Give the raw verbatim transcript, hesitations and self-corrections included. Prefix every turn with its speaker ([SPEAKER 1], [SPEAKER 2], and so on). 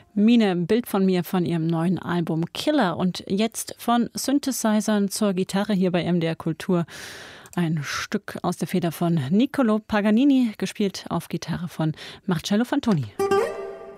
[SPEAKER 1] Mine, ein Bild von mir von ihrem neuen Album Killer und jetzt von Synthesizern zur Gitarre hier bei M D R Kultur. Ein Stück aus der Feder von Niccolò Paganini, gespielt auf Gitarre von Marcello Fantoni.